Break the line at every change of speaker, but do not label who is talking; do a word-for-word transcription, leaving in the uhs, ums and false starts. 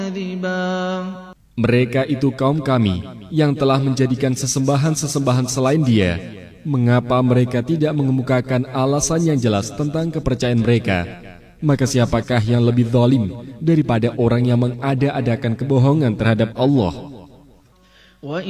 Mereka itu kaum kami yang telah menjadikan sesembahan-sesembahan selain Dia. Mengapa mereka tidak mengemukakan alasan yang jelas tentang kepercayaan mereka? Maka siapakah yang lebih zalim daripada orang yang mengada-adakan kebohongan terhadap Allah?